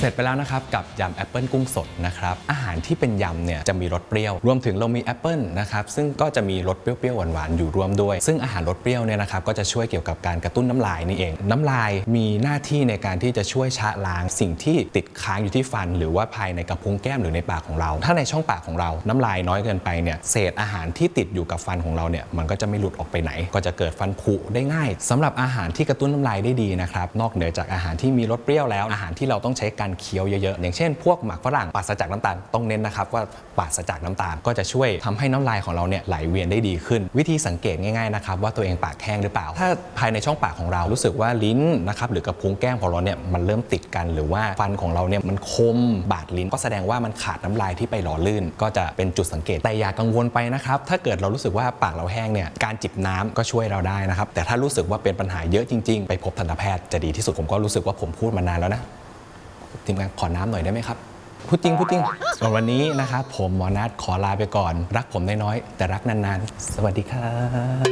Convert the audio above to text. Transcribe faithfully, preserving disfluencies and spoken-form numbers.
เสร็จไปแล้วนะครับกับยำแอปเปิลกุ้งสดนะครับอาหารที่เป็นยำเนี่ยจะมีรสเปรี้ยวรวมถึงเรามีแอปเปิลนะครับซึ่งก็จะมีรสเปรี้ยวๆหวานๆอยู่ร่วมด้วยซึ่งอาหารรสเปรี้ยวเนี่ยนะครับก็จะช่วยเกี่ยวกับการกระตุ้นน้ำลายนี่เองน้ำลายมีหน้าที่ในการที่จะช่วยชะล้างสิ่งที่ติดค้างอยู่ที่ฟันหรือว่าภายในกระพุ้งแก้มหรือในปากของเราถ้าในช่องปากของเราน้ำลายน้อยเกินไปเนี่ยเศษอาหารที่ติดอยู่กับฟันของเราเนี่ยมันก็จะไม่หลุดออกไปไหนก็จะเกิดฟันผุได้ง่ายสำหรับอาหารที่กระตุ้นน้ำลายได้ดีนะครับนอกเหนือจากอาหารที่มีรสเปรี้ยวแล้วอาหารที่เราต้องใช้การเคี้ยวเยอะๆอย่างเช่นพวกหมักฝรั่งปราศจากน้ำตาลต้องเน้นนะครับว่าปราศจากน้ำตาลก็จะช่วยทำให้น้ำลายของเราเนี่ยไหลเวียนได้ดีขึ้นวิธีสังเกตง่ายๆนะครับว่าตัวเองปากแห้งหรือเปล่าถ้าภายในช่องปากของเรารู้สึกว่าลิ้นนะครับหรือกระพุ้งแก้มของเราเนี่ยมันเริ่มติดกันหรือว่าฟันของเราเนี่ยมันคมบาดลิ้นก็แสดงว่ามันขาดน้ำลายที่ไปหล่อลื่นก็จะเป็นจุดสังเกตแต่อย่ากังวลไปนะครับถ้าเกิดเรารู้สึกว่าปากเราแห้งเนี่ยการจิบน้ำก็ช่วยเราได้นะครับแต่ถ้ารู้สึกว่าเป็นปัญหาเยอะจริงๆไปพบทันตแพทย์จะดีที่สุดผมก็รู้สึกว่าผมพูดมานานแล้วนะทีมงานขอน้ำหน่อยได้ไหมครับพูดจริงพูดจริงส่วนวันนี้นะครับผมหมอนัทขอลาไปก่อนรักผมน้อยๆแต่รักนานๆสวัสดีครับ